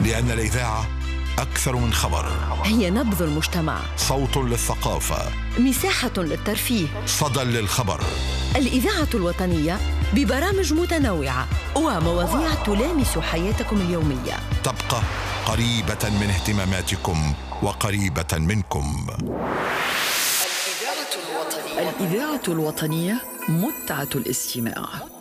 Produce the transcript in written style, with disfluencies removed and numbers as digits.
لأن الإذاعة أكثر من خبر، هي نبض المجتمع، صوت للثقافة، مساحة للترفيه، صدى للخبر. الإذاعة الوطنية ببرامج متنوعة ومواضيع تلامس حياتكم اليومية، تبقى قريبة من اهتماماتكم وقريبة منكم. الإذاعة الوطنية متعة الاستماع.